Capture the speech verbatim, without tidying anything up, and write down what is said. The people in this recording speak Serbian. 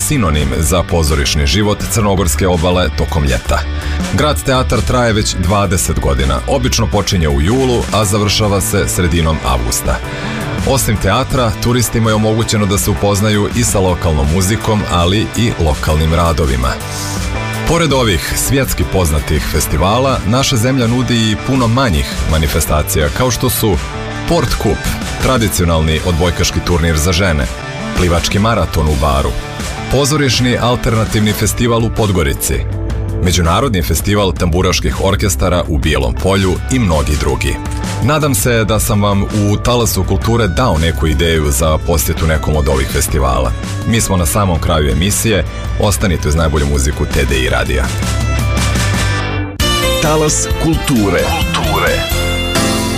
sinonim za pozorišni život crnogorske obale tokom ljeta. Grad teatar traje već dvadeset godina, obično počinje u julu, a završava se sredinom avgusta. Osim teatra, turistima je omogućeno da se upoznaju i sa lokalnom muzikom, ali i lokalnim radovima. Pored ovih svjetski poznatih festivala, naša zemlja nudi i puno manjih manifestacija, kao što su Port Kup, tradicionalni odbojkaški turnir za žene, plivački maraton u Baru, pozorišni alternativni festival u Podgorici, Međunarodni festival tamburaških orkestara u Bijelom Polju i mnogi drugi. Nadam se da sam vam u Talasu kulture dao neku ideju za posjetu nekom od ovih festivala. Mi smo na samom kraju emisije, ostanite uz najbolju muziku T D I radija. Talas kulture. Kulture.